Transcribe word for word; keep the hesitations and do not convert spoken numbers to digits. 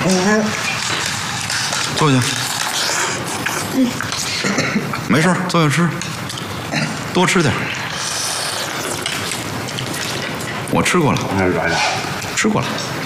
坐下。没事，坐下吃，多吃点。我吃过了， 还是软的， 吃过了。